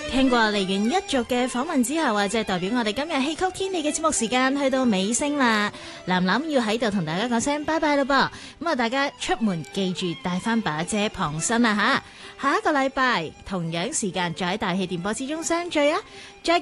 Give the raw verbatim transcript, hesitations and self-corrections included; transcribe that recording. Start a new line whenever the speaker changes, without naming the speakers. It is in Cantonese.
聽過梨園一族嘅訪問之後啊，即係代表我哋今日戲曲天地嘅節目時間去到尾聲啦。藍藍要喺度同大家講聲拜拜咯噃，咁啊大家出門記住帶翻把遮傍身啊吓，下一個禮拜同樣時間再喺大氣電波之中相聚啊，再